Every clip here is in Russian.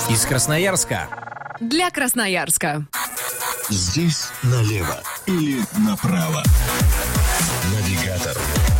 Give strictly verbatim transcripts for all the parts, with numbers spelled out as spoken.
Из Красноярска. Для Красноярска. Здесь налево или направо. Навигатор.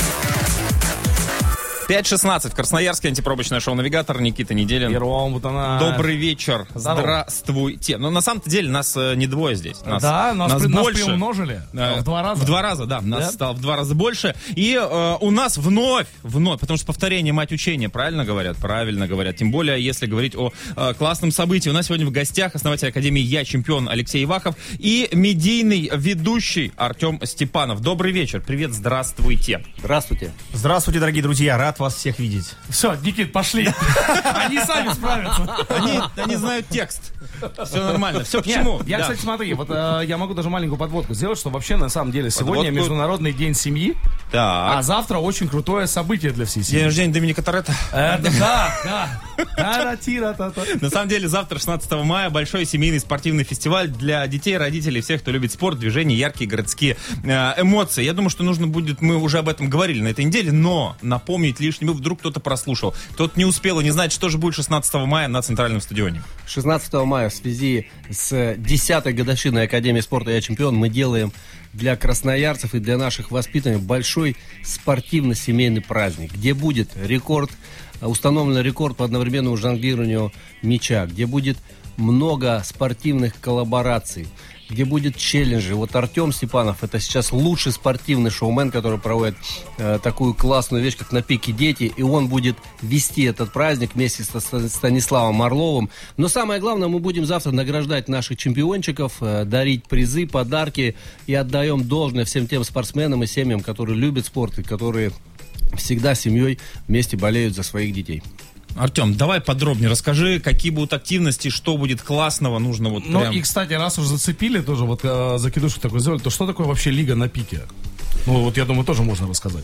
пять шестнадцать. Красноярский антипробочное шоу «Навигатор». Никита Неделин. Первом, вот она. Добрый вечер. Здорово. Здравствуйте. Но на самом-то деле нас э, не двое здесь. Нас, да, нас, нас при, больше. Нас приумножили. Э, в два раза. В два раза, да. Нас Да? стало в два раза больше. И э, у нас вновь, вновь, потому что повторение мать учения, правильно говорят? Правильно говорят. Тем более, если говорить о э, классном событии. У нас сегодня в гостях основатель Академии «Я чемпион» Алексей Ивахов и медийный ведущий Артем Степанов. Добрый вечер. Привет, здравствуйте. Здравствуйте. Здравствуйте, дорогие друзья. Рад вас всех видеть. Все, Никит, пошли. Они сами справятся. Они, они знают текст. Все нормально. Все к Нет, чему? я, Да. кстати, смотри, вот э, я могу даже маленькую подводку сделать, что вообще на самом деле сегодня Подводку? Международный день семьи, Так. а завтра очень крутое событие для всей семьи. День рождения Доминика Торетто. Это, да, да. Та-ра-ти-ра-та-та. На самом деле, завтра, шестнадцатого мая, большой семейный спортивный фестиваль для детей, родителей, всех, кто любит спорт, движение, яркие городские э, эмоции. Я думаю, что нужно будет, мы уже об этом говорили на этой неделе, но напомнить лишним, вдруг кто-то прослушал, кто-то не успел и не знает, что же будет шестнадцатого мая на Центральном стадионе. шестнадцатого мая в связи с десятой годовщиной Академии спорта «Я чемпион» мы делаем для красноярцев и для наших воспитанников большой спортивно-семейный праздник, где будет рекорд, установлен рекорд по одновременному жонглированию мяча, где будет много спортивных коллабораций, где будет челленджи. Вот Артем Степанов — это сейчас лучший спортивный шоумен, который проводит э, такую классную вещь, как «На пике дети», и он будет вести этот праздник вместе со Станиславом Орловым. Но самое главное, мы будем завтра награждать наших чемпиончиков, э, дарить призы, подарки, и отдаем должное всем тем спортсменам и семьям, которые любят спорт и которые всегда с семьей вместе болеют за своих детей. Артем, давай подробнее расскажи, какие будут активности, что будет классного, нужно вот Ну прям... и, кстати, раз уже зацепили, тоже вот э, закидушку такой сделали, то что такое вообще лига на пике? Ну вот я думаю, тоже можно рассказать.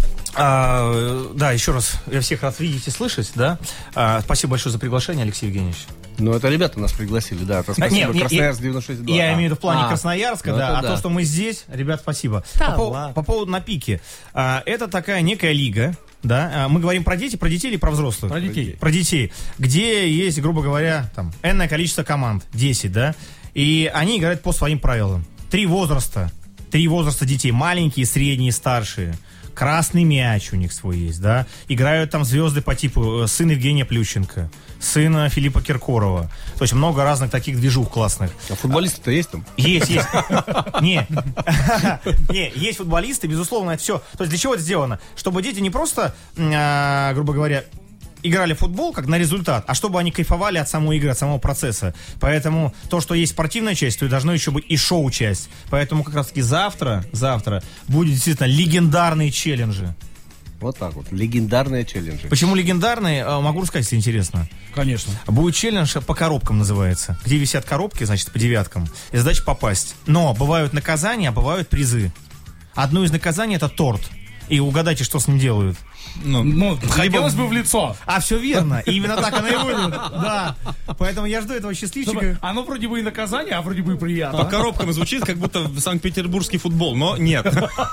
А, да, еще раз, я всех рад видеть и слышать, да. А, спасибо большое за приглашение, Алексей Евгеньевич. Ну, это ребята нас пригласили, да. Это спасибо, Нет, не- Красноярск девяносто шесть два. Я А. имею в виду в плане А. Красноярска, Ну, да, это а да. то, что мы здесь, ребят, спасибо. Да по, по- ладно. по поводу «На пике». А, это такая некая лига, да. А, мы говорим про детей, про детей или про взрослых? Про детей. Про детей. Где есть, грубо говоря, там, энное количество команд, десять, да. И они играют по своим правилам. Три возраста. Три возраста детей. Маленькие, средние, старшие. Красный мяч у них свой есть, да. Играют там звезды по типу э, сын Евгения Плющенко, сына Филиппа Киркорова. То есть много разных таких движух классных. А футболисты-то есть там? Есть, есть. Не. Не, есть футболисты, безусловно, это все. То есть для чего это сделано? Чтобы дети не просто, а, грубо говоря, играли в футбол как на результат, а чтобы они кайфовали от самой игры, от самого процесса. Поэтому то, что есть спортивная часть, то и должно еще быть и шоу-часть. Поэтому как раз-таки завтра, завтра будет действительно легендарные челленджи. Вот так вот. Легендарные челленджи. Почему легендарные? А, Могу рассказать, если интересно. Конечно. Будет челлендж по коробкам называется. Где висят коробки, значит, по девяткам. И задача попасть. Но бывают наказания, а бывают призы. Одно из наказаний — это торт. И угадайте, что с ним делают. Ну, Ну, хотелось бы в лицо. А, все верно. И именно так оно и будет. Да. Поэтому я жду этого счастливчика. Чтобы- Оно вроде бы и наказание, а вроде бы и приятно. по коробкам звучит, как будто в Санкт-Петербургский футбол, но нет.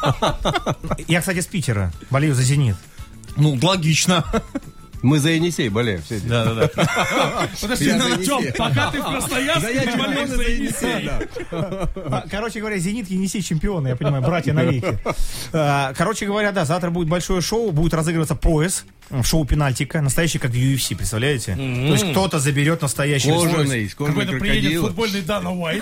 Я, кстати, с Питера. Болею за «Зенит». Ну, логично. Мы за Енисей болеем. Все. Да-да-да. Подожди, Я ну, за Артем, Енисей. пока ты в Красноярске, ты болеешь за Енисей. А, Короче говоря, «Зенит», «Енисей» чемпионы, я понимаю, братья навеки. А, Короче говоря, да, завтра будет большое шоу, будет разыгрываться пояс, м, шоу пенальтика, настоящий, как в ю эф си, представляете? То есть кто-то заберет настоящий пояс Кожаный, с кожаной Какой-то приедет крокодила. футбольный Дана Уайт.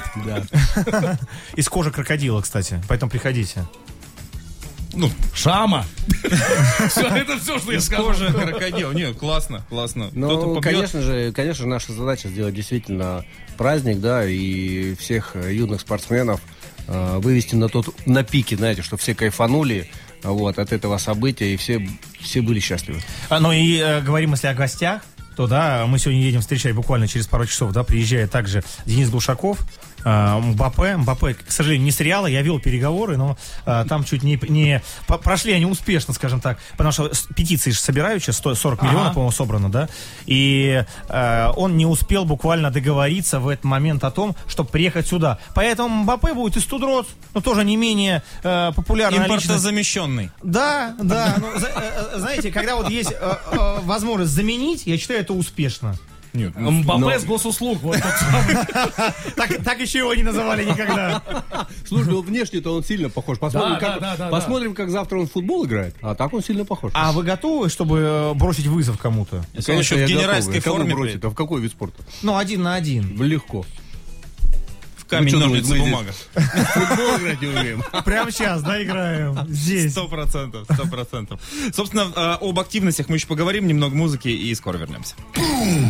из кожи крокодила, кстати. Поэтому приходите. Ну, Шама. Все, это все, что я скажу. кожа крокодил. Нет, классно, классно. Кто-то Ну, побьет. конечно же, конечно же, наша задача сделать действительно праздник, да, и всех э, юных спортсменов э, вывести на тот, на пике, знаете, что все кайфанули, вот, от этого события, и все, все были счастливы. А, Ну и э, говорим, если о гостях, то да, мы сегодня едем встречать буквально через пару часов, да, приезжает также Денис Глушаков, э, Мбаппе. Мбаппе, к сожалению, не с Реала, я вел переговоры, но э, там чуть не, не по- прошли они успешно, скажем так, потому что с- петиции же собирают сейчас, сто сорок миллионов, по-моему, собрано, да, и э, он не успел буквально договориться в этот момент о том, чтобы приехать сюда. Поэтому Мбаппе будет из Тудроц, но тоже не менее э, популярная личность. Импортозамещенный. Да, да. Ну, за- э, э, знаете, когда вот есть э, э, возможность заменить, я считаю, это успешно. Нет, Мбаппе Но- с госуслуг. Вот тот самый. Так, так еще его не называли никогда. Слушай, ну внешне-то он сильно похож. Посмотрим, Да, как, да, да, да, посмотрим как завтра он в футбол играет. А так он сильно похож. А вы готовы, чтобы э, бросить вызов кому-то? если он еще в я генеральской готов. Кому форме бросит? приедет, А в какой вид спорта? Ну, один на один. Легко. в камень, Вы что ножницы, думаете, мы бумага. В футбол играть не умеем. Прямо сейчас, да, играем. Здесь. Сто процентов, сто процентов. Собственно, э, об активностях мы еще поговорим, немного музыки и скоро вернемся.